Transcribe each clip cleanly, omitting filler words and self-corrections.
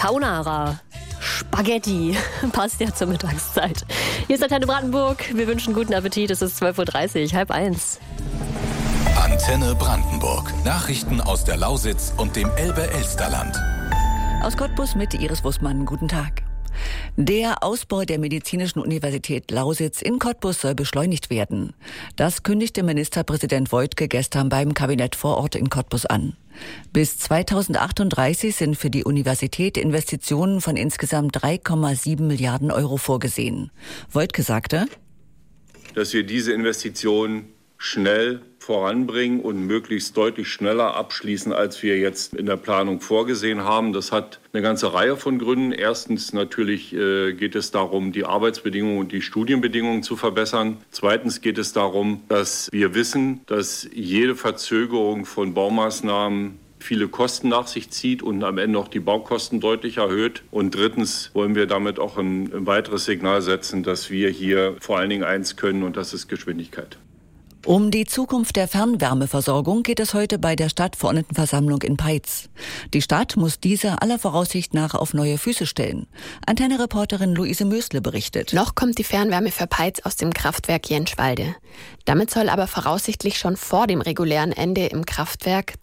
Carbonara. Spaghetti. Passt ja zur Mittagszeit. Hier ist Antenne Brandenburg. Wir wünschen guten Appetit. Es ist 12.30 Uhr, 12:30. Antenne Brandenburg. Nachrichten aus der Lausitz und dem Elbe-Elsterland. Aus Cottbus mit Iris Wussmann. Guten Tag. Der Ausbau der Medizinischen Universität Lausitz in Cottbus soll beschleunigt werden. Das kündigte Ministerpräsident Woidke gestern beim Kabinett vor Ort in Cottbus an. Bis 2038 sind für die Universität Investitionen von insgesamt 3,7 Milliarden Euro vorgesehen. Woidke sagte, dass wir diese Investitionen schnell voranbringen und möglichst deutlich schneller abschließen, als wir jetzt in der Planung vorgesehen haben. Das hat eine ganze Reihe von Gründen. Erstens natürlich geht es darum, die Arbeitsbedingungen und die Studienbedingungen zu verbessern. Zweitens geht es darum, dass wir wissen, dass jede Verzögerung von Baumaßnahmen viele Kosten nach sich zieht und am Ende auch die Baukosten deutlich erhöht. Und drittens wollen wir damit auch ein weiteres Signal setzen, dass wir hier vor allen Dingen eins können, und das ist Geschwindigkeit. Um die Zukunft der Fernwärmeversorgung geht es heute bei der Stadtverordnetenversammlung in Peitz. Die Stadt muss diese aller Voraussicht nach auf neue Füße stellen. Antenne-Reporterin Luise Mösle berichtet. Noch kommt die Fernwärme für Peitz aus dem Kraftwerk Jentschwalde. Damit soll aber voraussichtlich schon vor dem regulären Ende im Kraftwerk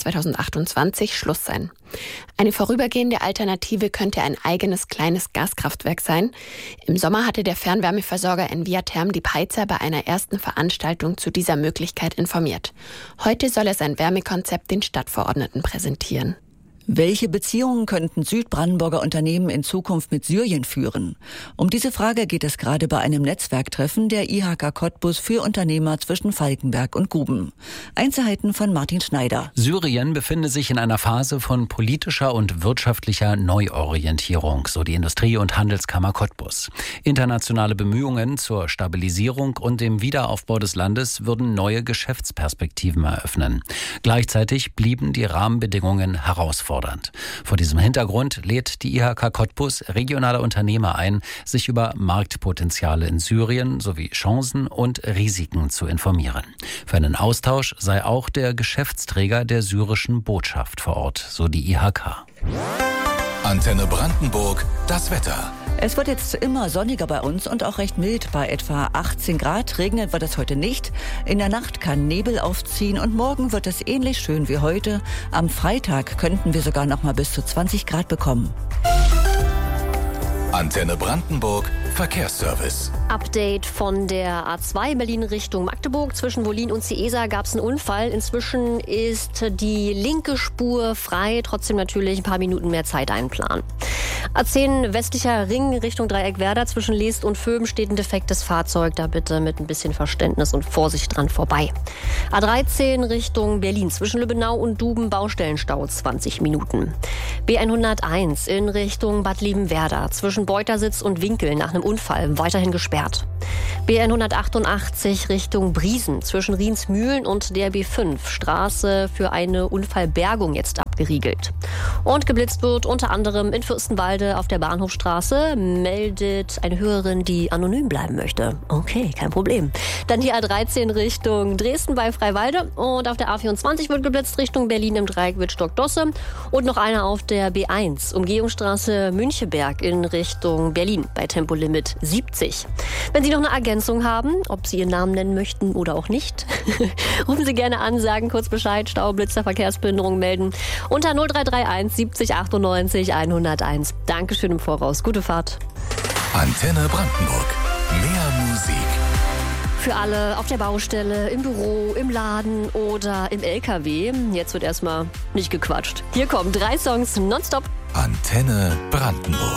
2028 Schluss sein. Eine vorübergehende Alternative könnte ein eigenes kleines Gaskraftwerk sein. Im Sommer hatte der Fernwärmeversorger Enviatherm die Peitzer bei einer ersten Veranstaltung zu dieser Möglichkeit informiert. Heute soll er sein Wärmekonzept den Stadtverordneten präsentieren. Welche Beziehungen könnten Südbrandenburger Unternehmen in Zukunft mit Syrien führen? Um diese Frage geht es gerade bei einem Netzwerktreffen der IHK Cottbus für Unternehmer zwischen Falkenberg und Guben. Einzelheiten von Martin Schneider. Syrien befinde sich in einer Phase von politischer und wirtschaftlicher Neuorientierung, so die Industrie- und Handelskammer Cottbus. Internationale Bemühungen zur Stabilisierung und dem Wiederaufbau des Landes würden neue Geschäftsperspektiven eröffnen. Gleichzeitig blieben die Rahmenbedingungen herausfordernd. Vor diesem Hintergrund lädt die IHK Cottbus regionale Unternehmer ein, sich über Marktpotenziale in Syrien sowie Chancen und Risiken zu informieren. Für einen Austausch sei auch der Geschäftsträger der syrischen Botschaft vor Ort, so die IHK. Antenne Brandenburg, das Wetter. Es wird jetzt immer sonniger bei uns und auch recht mild bei etwa 18 Grad. Regnen wird es heute nicht. In der Nacht kann Nebel aufziehen und morgen wird es ähnlich schön wie heute. Am Freitag könnten wir sogar noch mal bis zu 20 Grad bekommen. Antenne Brandenburg, Verkehrsservice. Update von der A2 Berlin Richtung Magdeburg. Zwischen Wollin und Ciesa gab es einen Unfall. Inzwischen ist die linke Spur frei. Trotzdem natürlich ein paar Minuten mehr Zeit einplanen. A10 westlicher Ring Richtung Dreieckwerder. Zwischen Leest und Vöben steht ein defektes Fahrzeug. Da bitte mit ein bisschen Verständnis und Vorsicht dran vorbei. A13 Richtung Berlin. Zwischen Lübbenau und Duben Baustellenstau 20 Minuten. B101 in Richtung Bad Liebenwerda. Zwischen Beutersitz und Winkel nach einem Unfall weiterhin gesperrt. B188 Richtung Briesen. Zwischen Riensmühlen und der B5 Straße für eine Unfallbergung jetzt abgeriegelt. Und geblitzt wird unter anderem in Fürstenwalde auf der Bahnhofstraße, meldet eine Hörerin, die anonym bleiben möchte. Okay, kein Problem. Dann die A13 Richtung Dresden bei Freiwalde und auf der A24 wird geblitzt Richtung Berlin im Dreieck Wittstock-Dosse und noch einer auf der B1 Umgehungsstraße Müncheberg in Richtung Berlin bei Tempolimit 70. Wenn Sie noch eine Ergänzung haben, ob Sie Ihren Namen nennen möchten oder auch nicht, rufen Sie gerne an, sagen kurz Bescheid, Stau, Blitzer, Verkehrsbehinderung melden unter 0331 70 98 101. Dankeschön im Voraus. Gute Fahrt. Antenne Brandenburg. Mehr Musik. Für alle auf der Baustelle, im Büro, im Laden oder im LKW. Jetzt wird erstmal nicht gequatscht. Hier kommen 3 Songs nonstop. Antenne Brandenburg.